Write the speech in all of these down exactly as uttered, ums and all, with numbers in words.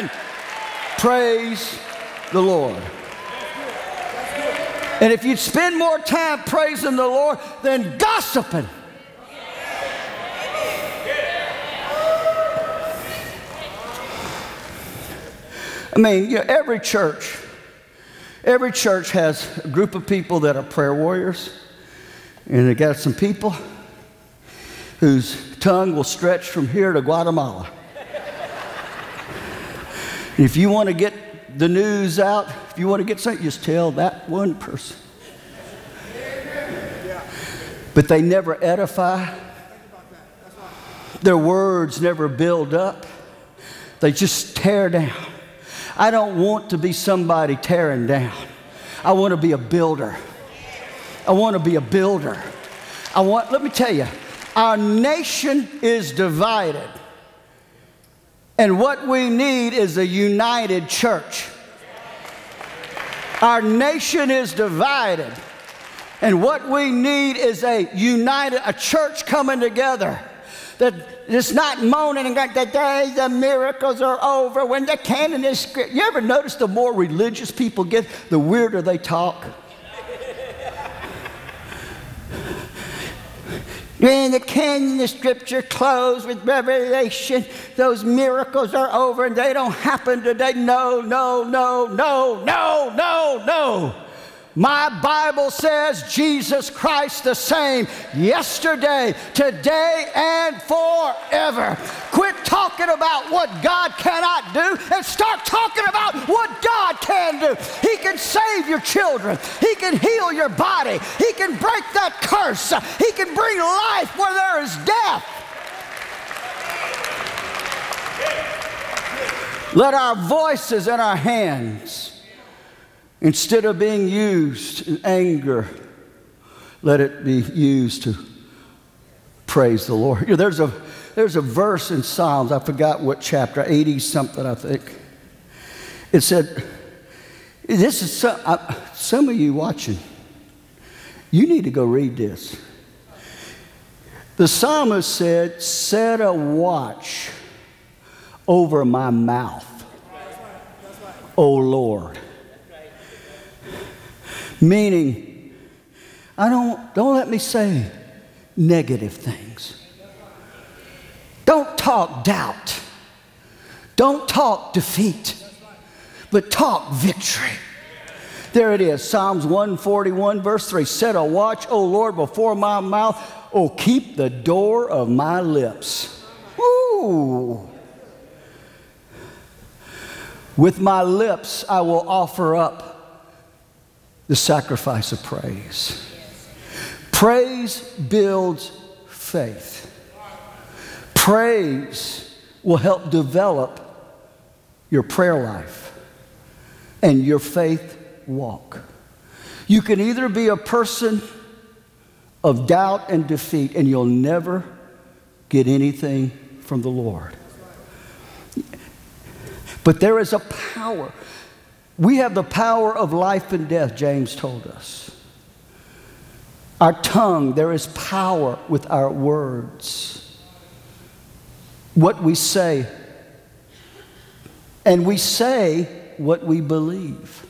gossiping. Praise the Lord. And if you'd spend more time praising the Lord than gossiping, I mean, you know, every church, every church has a group of people that are prayer warriors, and they got some people whose tongue will stretch from here to Guatemala. If you want to get the news out, if you want to get something, just tell that one person. But they never edify. Their words never build up. They just tear down. I don't want to be somebody tearing down. I want to be a builder. I want to be a builder. I want, let me tell you, our nation is divided. And what we need is a united church. Our nation is divided. And what we need is a united, a church coming together. That it's not moaning and going, the days the miracles are over. When the canon is script. You ever notice the more religious people get, the weirder they talk? When the canon of Scripture closed with Revelation, those miracles are over and they don't happen today. No, no, no, no, no, no, no. My Bible says Jesus Christ the same yesterday, today, and forever. Quit talking about what God cannot do and start talking about what God can do. He can save your children. He can heal your body. He can break that curse. He can bring life where there is death. Let our voices and our hands, instead of being used in anger, let it be used to praise the Lord. You know, there's a there's a verse in Psalms, I forgot what chapter, eighty something, I think. It said, this is some, I, some of you watching, you need to go read this. The psalmist said, set a watch over my mouth, O Lord. Meaning, I don't, don't let me say negative things. Don't talk doubt. Don't talk defeat, but talk victory. There it is, Psalms one forty-one, verse three. Set a watch, O Lord, before my mouth. Oh, keep the door of my lips. Ooh. With my lips, I will offer up the sacrifice of praise. Praise builds faith. Praise will help develop your prayer life and your faith walk. You can either be a person of doubt and defeat, and you'll never get anything from the Lord. But there is a power. We have the power of life and death, James told us. Our tongue, there is power with our words. What we say. And we say what we believe.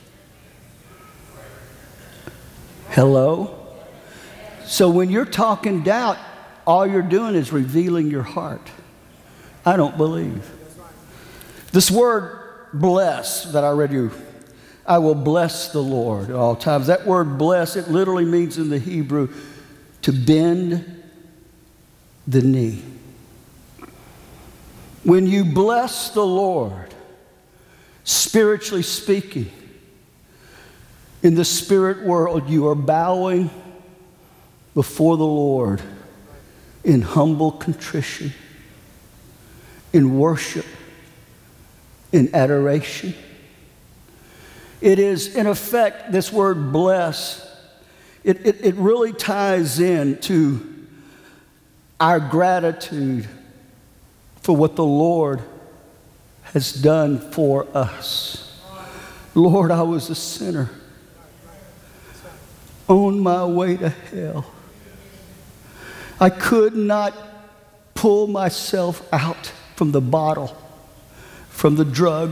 Hello? So when you're talking doubt, all you're doing is revealing your heart. I don't believe. This word bless that I read you, I will bless the Lord at all times. That word bless, it literally means in the Hebrew to bend the knee. When you bless the Lord, spiritually speaking, in the spirit world, you are bowing before the Lord in humble contrition, in worship, in adoration. It is, in effect, this word bless, it, it, it really ties in to our gratitude for what the Lord has done for us. Lord, I was a sinner on my way to hell. I could not pull myself out from the bottle, from the drug,